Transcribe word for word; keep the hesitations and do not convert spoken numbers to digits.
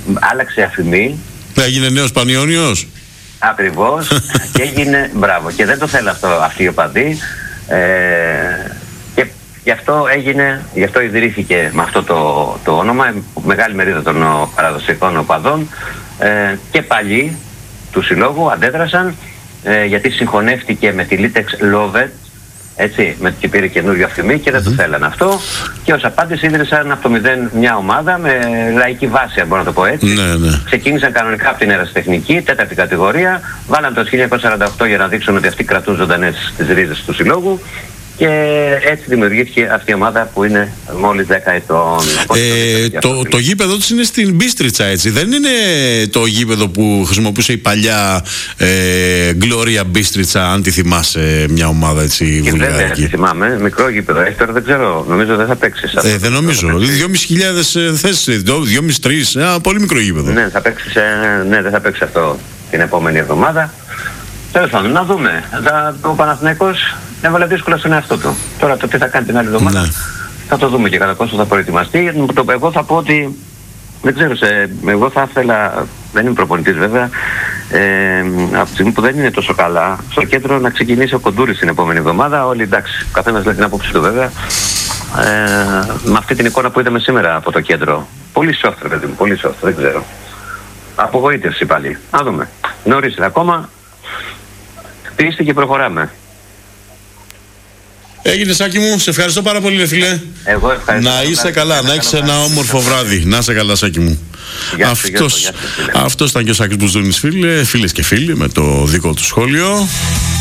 άλλαξε αφημί. Έγινε νέος Πανιόνιος. Ακριβώς. Και έγινε, μπράβο, και δεν το θέλει αυτό αυτοί οι οπαδοί. Ε, και γι' αυτό έγινε, γι' αυτό ιδρύθηκε με αυτό το, το όνομα, μεγάλη μερίδα των παραδοσιακών οπαδών, ε, και παλιοί του συλλόγου αντέδρασαν, ε, γιατί συγχωνεύτηκε με τη Litex Lovet, έτσι, με και πήρε καινούριο αφημί και δεν mm-hmm. το θέλανε αυτό, και ως απάντηση ίδρυσαν από το μηδέν μια ομάδα με λαϊκή βάση, αν μπορώ να το πω έτσι. Ναι, ναι. Ξεκίνησαν κανονικά από την ερασιτεχνική, τέταρτη κατηγορία, βάλαν το χίλια εννιακόσια σαράντα οκτώ για να δείξουν ότι αυτοί κρατούν ζωντανές τις ρίζες του συλλόγου, και έτσι δημιουργήθηκε αυτή η ομάδα που είναι μόλις δέκα ετών. Ε, το, το, το γήπεδο της είναι στην Μπίστριτσα, έτσι. Δεν είναι το γήπεδο που χρησιμοποιούσε η παλιά ε, Gloria Μπίστριτσα, αν τη θυμάσαι, μια ομάδα έτσι βουλγαρική. Βέβαια, τη θυμάμαι. Μικρό γήπεδο έχει τώρα, δεν ξέρω. Νομίζω δεν θα παίξει. Ε, δεν νομίζω. δυόμισι χιλιάδες θέσεις, δυόμισι τρεις. Ένα πολύ μικρό γήπεδο. Ναι, θα παίξει, ναι, δεν θα παίξει αυτό την επόμενη εβδομάδα. Τέλος πάντων, να δούμε. Ο Παναθηναϊκός έβαλε δύσκολα στον εαυτό του. Τώρα το τι θα κάνει την άλλη εβδομάδα, ναι, θα το δούμε και κατά πόσο θα προετοιμαστεί. Το, εγώ θα πω ότι, δεν ξέρω, σε, εγώ θα ήθελα, δεν είμαι προπονητής βέβαια, ε, από τη στιγμή που δεν είναι τόσο καλά, στο κέντρο να ξεκινήσει ο Κοντούρης την επόμενη εβδομάδα. Όλοι εντάξει, ο καθένας λέει την άποψη του βέβαια. Ε, με αυτή την εικόνα που είδαμε σήμερα από το κέντρο. Πολύ soft, παιδί μου, πολύ soft, δεν ξέρω. Απογοήτευση πάλι. Να δούμε. Νωρίς είναι ακόμα. Πείστε και προχωράμε. Έγινε, Σάκη μου, σε ευχαριστώ πάρα πολύ, ρε φίλε. Εγώ ευχαριστώ. Να είσαι καλά, να έχεις ένα όμορφο βράδυ. Να είσαι καλά, Σάκη μου. Γεια σου, αυτός, γεια σου, γεια σου, αυτός ήταν και ο Σάκης Μπουζούνης, φίλε, φίλες και φίλοι, με το δικό του σχόλιο.